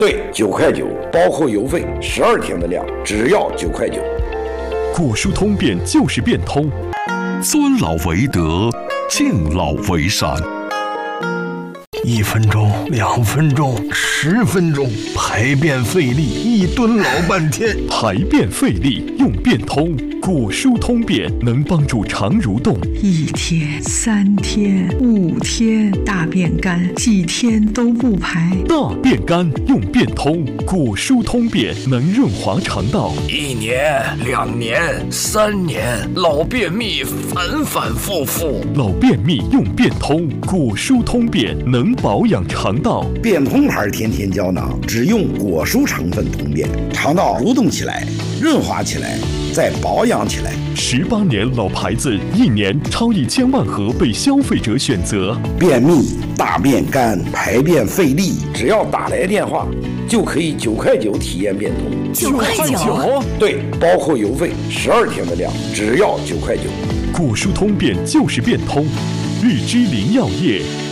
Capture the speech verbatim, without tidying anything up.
对，九块九，包括邮费，十二天的量，只要九块九。 果蔬通便就是变通， 尊老为德，敬老为善。 一分钟，两分钟，十分钟，排便费力，一蹲老半天。 排便费力用变通，果蔬通便能帮助肠蠕动。 一天、三天、五天，大便干，几天都不排。 大便干用变通，果蔬通便能润滑肠道。 一年、两年、三年，老便秘反反复复。 老便秘用变通，果蔬通便能保养肠道。 变通牌天天胶囊只用果蔬成分通便，肠道蠕动起来，润滑起来，再保养起来。 十八年老牌子，一年超一千万盒被消费者选择。 便秘、大便干、排便费力，只要打来电话，就可以九块九体验变通。 九块九？ 对，包括邮费，十二天的量，只要九块九。 果蔬通便就是变通，日之林药业。